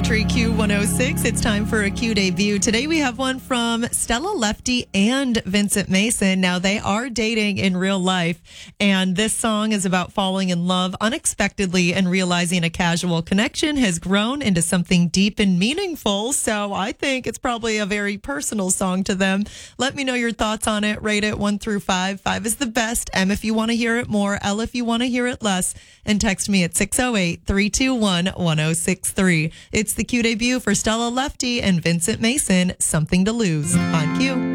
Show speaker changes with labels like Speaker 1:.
Speaker 1: Country Q106. It's time for a Q debut. Today we have one from Stella Lefty and Vincent Mason. Now they are dating in real life, and this song is about falling in love unexpectedly and realizing a casual connection has grown into something deep and meaningful. So I think it's probably a very personal song to them. Let me know your thoughts on it. Rate it 1 through 5. 5 is the best. M if you want to hear it more. L if you want to hear it less. And text me at 608-321-1063. It's the Q debut for Stella Lefty and Vincent Mason, Something to Lose on Q.